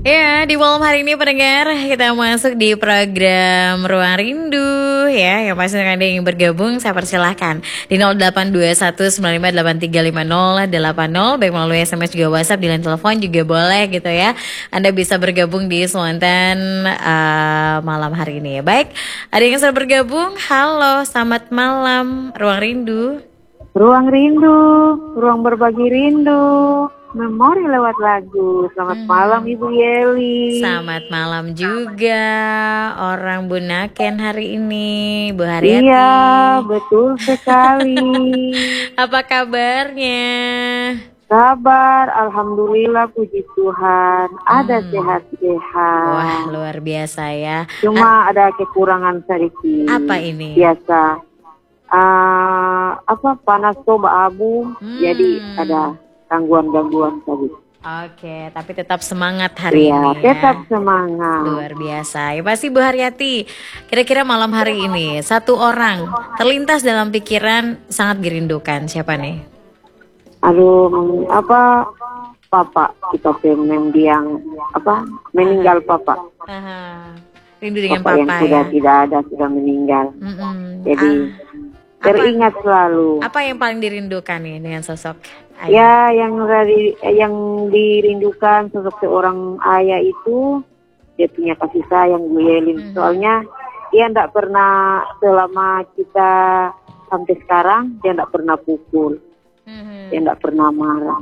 Ya, di malam hari ini pendengar kita masuk di program Ruang Rindu ya. Yang pasti ada yang bergabung saya persilahkan di 082195835080 baik melalui SMS juga WhatsApp, di line telepon juga boleh gitu ya. Anda bisa bergabung di Swanten malam hari ini ya. Baik, ada yang sudah bergabung. Halo, selamat malam Ruang Rindu. Ruang rindu, ruang berbagi rindu, memori lewat lagu. Selamat malam Ibu Yeli. Selamat malam juga orang Bunaken hari ini, Bu Haryati. Iya, betul sekali. Apa kabarnya? Kabar, alhamdulillah, puji Tuhan, ada sehat-sehat. Wah, luar biasa ya. Cuma ada kekurangan sedikit. Apa ini? Biasa. Panas coba abu, jadi ada gangguan-gangguan tadi. Oke, tapi tetap semangat hari ini ya. Tetap semangat. Luar biasa. Ya pasti Bu Haryati. Kira-kira malam hari ini satu orang terlintas dalam pikiran sangat dirindukan. Siapa nih? Aduh, Papa kita pengen yang meninggal Papa. Rindu dengan Papa yang Papa sudah ya. tidak ada, sudah meninggal. Jadi teringat selalu. Apa yang paling dirindukan nih dengan sosok ayah? Ya, yang dirindukan sosok seorang ayah itu dia punya kasih sayang Bu Yelin. Soalnya dia tidak pernah selama kita sampai sekarang dia tidak pernah pukul, dia tidak pernah marah.